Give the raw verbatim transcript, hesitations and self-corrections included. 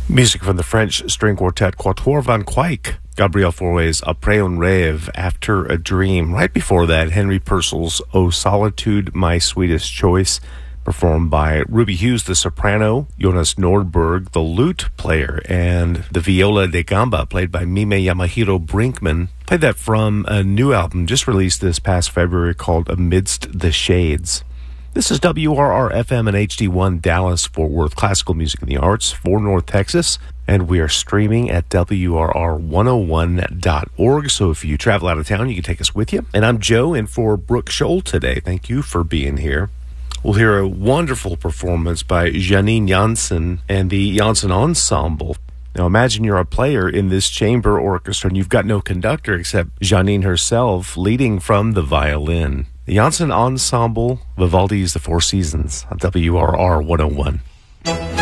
Music from the French string quartet Quatuor Van Queyck. Gabriel Fauré's Après un rêve, After a Dream. Right before that, Henry Purcell's O Solitude, My Sweetest Choice, performed by Ruby Hughes, the soprano, Jonas Nordberg, the lute player, and the viola da gamba, played by Mime Yamahiro Brinkman. Played that from a new album just released this past February called Amidst the Shades. This is W R R F M and H D one Dallas, Fort Worth, classical music and the arts for North Texas. And we are streaming at W R R one oh one dot org. So if you travel out of town, you can take us with you. And I'm Joe in for Brooke Scholl today. Thank you for being here. We'll hear a wonderful performance by Janine Jansen and the Jansen Ensemble. Now imagine you're a player in this chamber orchestra and you've got no conductor except Janine herself leading from the violin. The Jansen Ensemble, Vivaldi's The Four Seasons on W R R one oh one.